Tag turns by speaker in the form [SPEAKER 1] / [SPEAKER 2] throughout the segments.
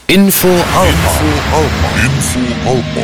[SPEAKER 1] Info Alpa. Info Alpa.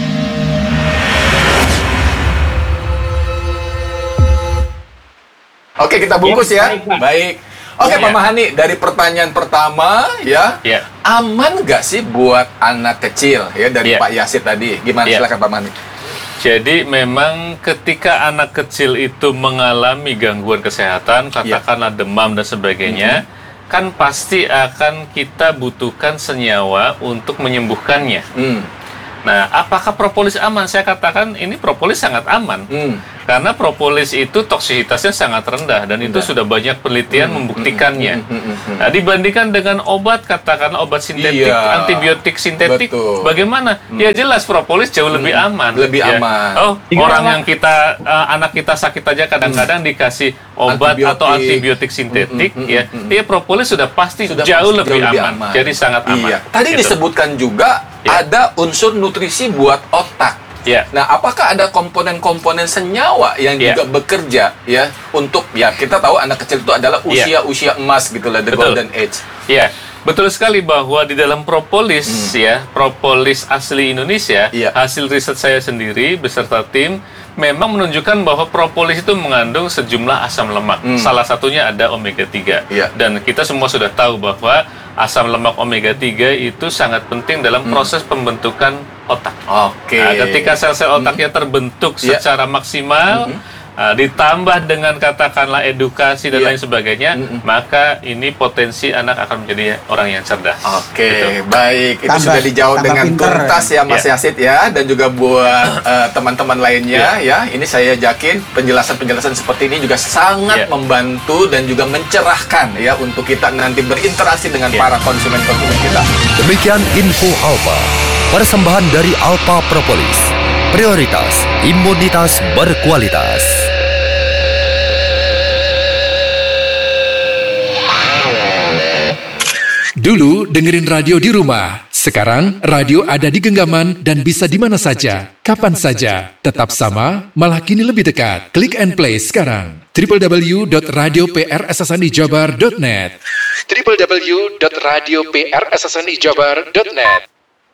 [SPEAKER 2] Oke, kita bungkus ya. Baik. Oke, Pak Mahani, dari pertanyaan pertama ya, aman nggak sih buat anak kecil ya dari Pak Yasid tadi? Gimana? Silakan Pak Mahani.
[SPEAKER 3] Jadi memang ketika anak kecil itu mengalami gangguan kesehatan, katakanlah demam dan sebagainya, kan pasti akan kita butuhkan senyawa untuk menyembuhkannya. Nah, apakah propolis aman? Saya katakan ini propolis sangat aman. Karena propolis itu toksisitasnya sangat rendah dan itu sudah banyak penelitian membuktikannya. Nah, dibandingkan dengan obat, katakanlah obat sintetik, antibiotik sintetik, bagaimana? Ya jelas propolis jauh lebih aman.
[SPEAKER 2] Lebih aman.
[SPEAKER 3] Oh, orang yang kita anak kita sakit aja kadang-kadang dikasih obat atau antibiotik sintetik, ya propolis sudah pasti jauh lebih aman. Jadi sangat aman.
[SPEAKER 2] Tadi disebutkan juga ada unsur nutrisi buat otak. Nah, apakah ada komponen-komponen senyawa yang juga bekerja ya untuk kita tahu anak kecil itu adalah usia emas gitu lah, the golden age.
[SPEAKER 3] Betul sekali bahwa di dalam propolis propolis asli Indonesia, hasil riset saya sendiri beserta tim memang menunjukkan bahwa propolis itu mengandung sejumlah asam lemak. Salah satunya ada omega 3. Dan kita semua sudah tahu bahwa asam lemak omega 3 itu sangat penting dalam proses pembentukan otak. Nah, ketika sel-sel otaknya terbentuk secara maksimal, ditambah dengan katakanlah edukasi dan lain sebagainya, maka ini potensi anak akan menjadi orang yang cerdas.
[SPEAKER 2] Baik. Itu sudah dijawab dengan tuntas ya Mas Yasid ya, dan juga buat teman-teman lainnya ya. Ini saya yakin penjelasan-penjelasan seperti ini juga sangat membantu dan juga mencerahkan ya untuk kita nanti berinteraksi dengan para konsumen-konsumen kita.
[SPEAKER 1] Demikian Info Alpa, persembahan dari Alpa Propolis. Prioritas imunitas berkualitas.
[SPEAKER 4] Dulu dengerin radio di rumah. Sekarang radio ada di genggaman dan bisa di mana saja, kapan saja. Tetap sama, malah kini lebih dekat. Klik and play sekarang. www.radioprssnijabar.net www.radioprssnijabar.net.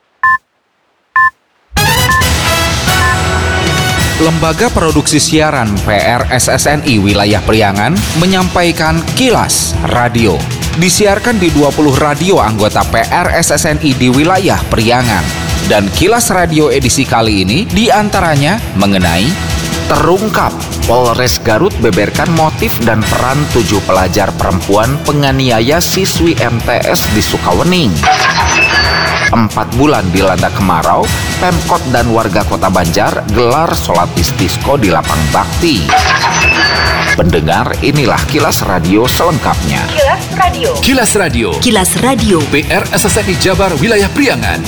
[SPEAKER 5] Lembaga Produksi Siaran PRSSNI Wilayah Priangan menyampaikan Kilas Radio. Disiarkan di 20 radio anggota PRSSNI di wilayah Priangan. Dan Kilas Radio edisi kali ini diantaranya mengenai terungkap Polres Garut beberkan motif dan peran 7 pelajar perempuan penganiaya siswi MTS di Sukawening. 4 bulan dilanda kemarau, Pemkot dan warga Kota Banjar gelar sholat istisqo di lapang bakti. Pendengar, inilah Kilas Radio selengkapnya.
[SPEAKER 4] Kilas Radio. Kilas Radio.
[SPEAKER 6] Kilas Radio.
[SPEAKER 4] PRSSNI Jabar Wilayah Priangan.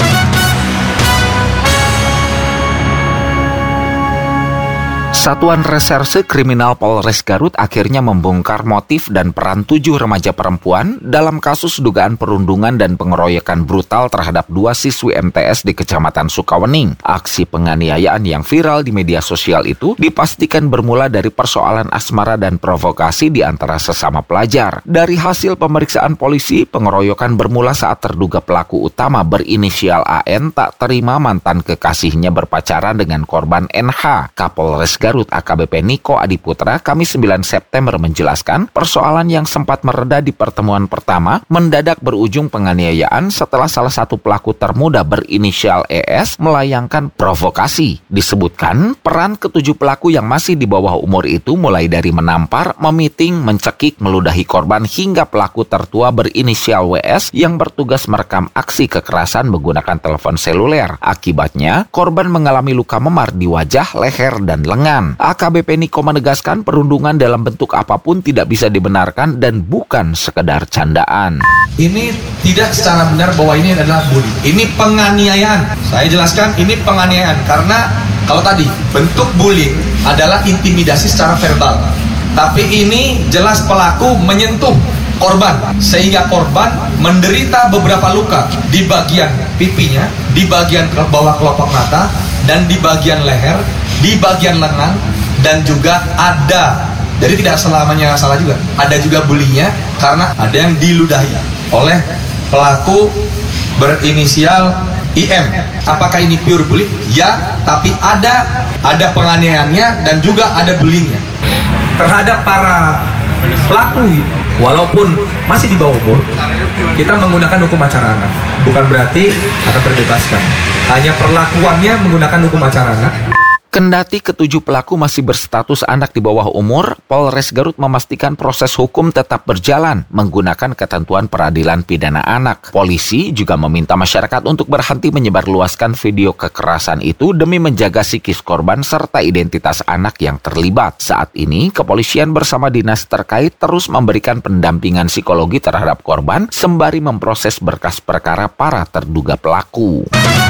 [SPEAKER 5] Satuan Reserse Kriminal Polres Garut akhirnya membongkar motif dan peran 7 remaja perempuan dalam kasus dugaan perundungan dan pengeroyokan brutal terhadap 2 siswi MTS di Kecamatan Sukawening. Aksi penganiayaan yang viral di media sosial itu dipastikan bermula dari persoalan asmara dan provokasi di antara sesama pelajar. Dari hasil pemeriksaan polisi, pengeroyokan bermula saat terduga pelaku utama berinisial AN tak terima mantan kekasihnya berpacaran dengan korban NH. Kapolres Garut AKBP Niko Adiputra Kamis 9 September menjelaskan persoalan yang sempat mereda di pertemuan pertama mendadak berujung penganiayaan setelah salah satu pelaku termuda berinisial ES melayangkan provokasi. Disebutkan peran ke-7 pelaku yang masih di bawah umur itu mulai dari menampar, memiting, mencekik, meludahi korban hingga pelaku tertua berinisial WS yang bertugas merekam aksi kekerasan menggunakan telepon seluler. Akibatnya korban mengalami luka memar di wajah, leher, dan lengan. AKBP Niko menegaskan perundungan dalam bentuk apapun tidak bisa dibenarkan dan bukan sekedar candaan.
[SPEAKER 7] Ini tidak secara benar bahwa ini adalah bully. Ini penganiayaan. Saya jelaskan ini penganiayaan karena kalau tadi bentuk bullying adalah intimidasi secara verbal. Tapi ini jelas pelaku menyentuh korban sehingga korban menderita beberapa luka di bagian pipinya, di bagian bawah kelopak mata, dan di bagian leher, di bagian lengan, dan juga ada, jadi tidak selamanya salah juga, ada juga bullyingnya karena ada yang diludahi oleh pelaku berinisial IM. Apakah ini pure bullying? Ya, tapi ada penganiayaannya dan juga ada bullyingnya. Terhadap para pelaku, walaupun masih di bawah umur, kita menggunakan hukum acara anak. Bukan berarti akan terbebaskan. Hanya perlakuannya menggunakan hukum acara anak.
[SPEAKER 5] Kendati ketujuh pelaku masih berstatus anak di bawah umur, Polres Garut memastikan proses hukum tetap berjalan menggunakan ketentuan peradilan pidana anak. Polisi juga meminta masyarakat untuk berhenti menyebarluaskan video kekerasan itu demi menjaga psikis korban serta identitas anak yang terlibat. Saat ini, kepolisian bersama dinas terkait terus memberikan pendampingan psikologi terhadap korban sembari memproses berkas perkara para terduga pelaku.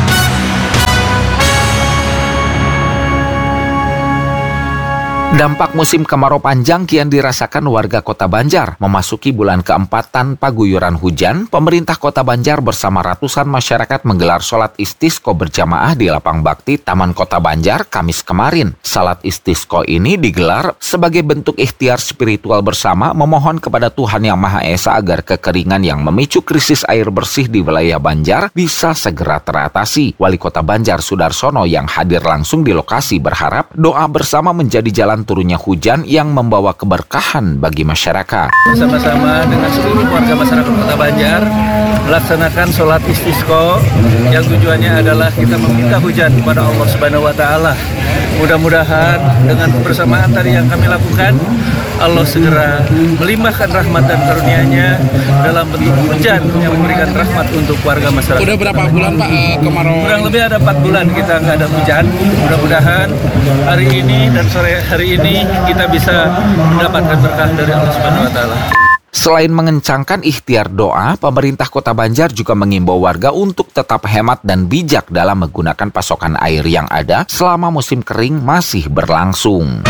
[SPEAKER 5] Dampak musim kemarau panjang kian dirasakan warga Kota Banjar. Memasuki bulan keempat tanpa guyuran hujan, pemerintah Kota Banjar bersama ratusan masyarakat menggelar sholat istisqo berjamaah di Lapang Bakti Taman Kota Banjar Kamis kemarin. Salat istisqo ini digelar sebagai bentuk ikhtiar spiritual bersama memohon kepada Tuhan Yang Maha Esa agar kekeringan yang memicu krisis air bersih di wilayah Banjar bisa segera teratasi. Wali Kota Banjar Sudarsono yang hadir langsung di lokasi berharap doa bersama menjadi jalan turunnya hujan yang membawa keberkahan bagi masyarakat.
[SPEAKER 6] Bersama-sama dengan seluruh warga masyarakat Kota Banjar melaksanakan sholat istisqo yang tujuannya adalah kita meminta hujan kepada Allah Subhanahu wa Ta'ala. Mudah-mudahan dengan kebersamaan tadi yang kami lakukan, Allah segera melimpahkan rahmat dan karunia-Nya dalam bentuk hujan yang memberikan rahmat untuk warga masyarakat.
[SPEAKER 8] Udah berapa bulan Pak kemarau?
[SPEAKER 6] Kurang lebih ada 4 bulan kita nggak ada hujan. Mudah-mudahan hari ini dan sore hari ini kita bisa mendapatkan berkah dari Allah Subhanahu wa Ta'ala.
[SPEAKER 5] Selain mengencangkan ikhtiar doa, pemerintah Kota Banjar juga mengimbau warga untuk tetap hemat dan bijak dalam menggunakan pasokan air yang ada selama musim kering masih berlangsung.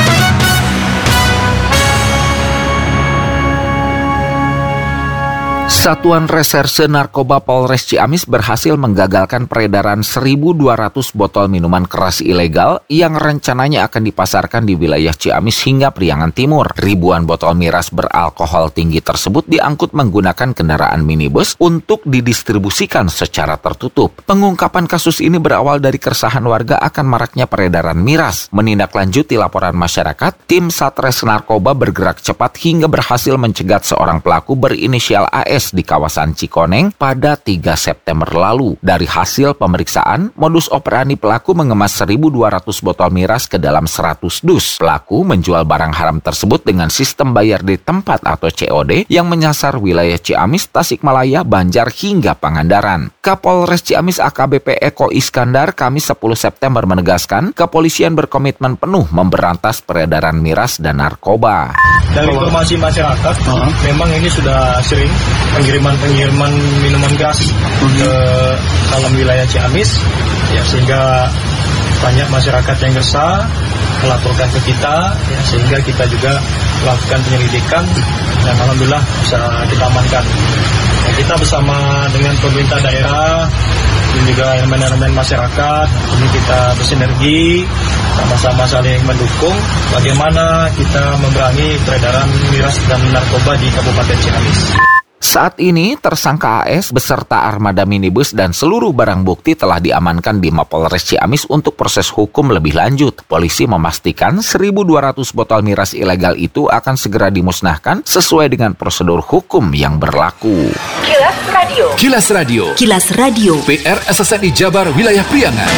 [SPEAKER 5] Satuan Reserse Narkoba Polres Ciamis berhasil menggagalkan peredaran 1.200 botol minuman keras ilegal yang rencananya akan dipasarkan di wilayah Ciamis hingga Priangan Timur. Ribuan botol miras beralkohol tinggi tersebut diangkut menggunakan kendaraan minibus untuk didistribusikan secara tertutup. Pengungkapan kasus ini berawal dari keresahan warga akan maraknya peredaran miras. Menindaklanjuti laporan masyarakat, tim Satres Narkoba bergerak cepat hingga berhasil mencegat seorang pelaku berinisial AS di kawasan Cikoneng pada 3 September lalu. Dari hasil pemeriksaan, modus operandi pelaku mengemas 1.200 botol miras ke dalam 100 dus. Pelaku menjual barang haram tersebut dengan sistem bayar di tempat atau COD yang menyasar wilayah Ciamis, Tasikmalaya, Banjar hingga Pangandaran. Kapolres Ciamis AKBP Eko Iskandar Kamis 10 September menegaskan, kepolisian berkomitmen penuh memberantas peredaran miras dan narkoba.
[SPEAKER 9] Dari informasi masyarakat, memang ini sudah sering pengiriman minuman keras ke dalam wilayah Ciamis, ya, sehingga banyak masyarakat yang resah melaporkan ke kita, ya, sehingga kita juga melakukan penyelidikan dan alhamdulillah bisa kita amankan. Ya, kita bersama dengan pemerintah daerah dan juga elemen-elemen masyarakat ini kita bersinergi, sama-sama saling mendukung bagaimana kita memerangi peredaran miras dan narkoba di Kabupaten Ciamis.
[SPEAKER 5] Saat ini, tersangka AS beserta armada minibus dan seluruh barang bukti telah diamankan di Mapolres Ciamis untuk proses hukum lebih lanjut. Polisi memastikan 1.200 botol miras ilegal itu akan segera dimusnahkan sesuai dengan prosedur hukum yang berlaku.
[SPEAKER 10] Kilas Radio.
[SPEAKER 4] Kilas Radio.
[SPEAKER 10] Kilas Radio.
[SPEAKER 4] PR SSNI Jabar Wilayah Priangan.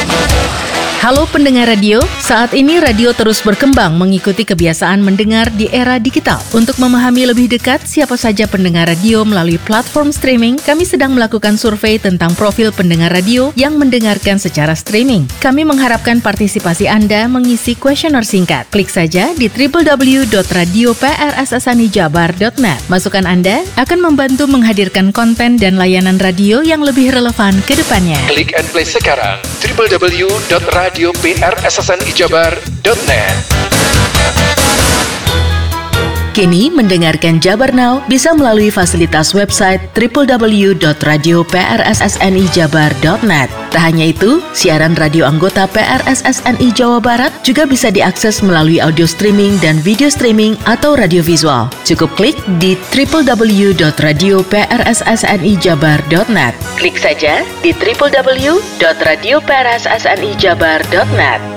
[SPEAKER 11] Halo pendengar radio, saat ini radio terus berkembang mengikuti kebiasaan mendengar di era digital. Untuk memahami lebih dekat siapa saja pendengar radio melalui platform streaming, kami sedang melakukan survei tentang profil pendengar radio yang mendengarkan secara streaming. Kami mengharapkan partisipasi Anda mengisi kuesioner singkat. Klik saja di www.radio.prssanijabar.net. Masukan Anda akan membantu menghadirkan konten dan layanan radio yang lebih relevan ke depannya.
[SPEAKER 4] Klik and play sekarang www.radio.prssanijabar.net.
[SPEAKER 11] Kini, mendengarkan Jabar Now bisa melalui fasilitas website www.radioprssnijabar.net. Tak hanya itu, siaran radio anggota PRSSNI Jawa Barat juga bisa diakses melalui audio streaming dan video streaming atau radio visual. Cukup klik di www.radioprssnijabar.net. Klik saja di www.radioprssnijabar.net.